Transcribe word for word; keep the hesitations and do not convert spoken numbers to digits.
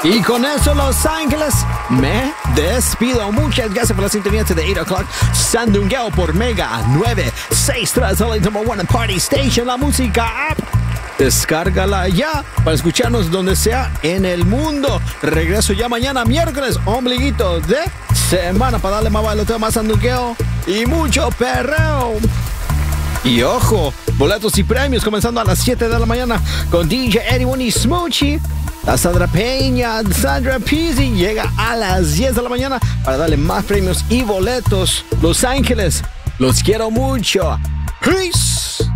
Y con eso, Los Ángeles, me despido. Muchas gracias por la sintonía de ocho o'clock. Sandungueo por Mega nueve seis tres, el number one party station, la música app. Descárgala ya para escucharnos donde sea en el mundo. Regreso ya mañana, miércoles, ombliguito de semana, para darle más bailoteo, más sandungueo y mucho perreo. Y ojo, boletos y premios comenzando a las siete de la mañana con D J Eddie One y Smoochie. La Sandra Peña, Sandra Pizzi llega a las diez de la mañana para darle más premios y boletos. Los Ángeles, los quiero mucho. Peace.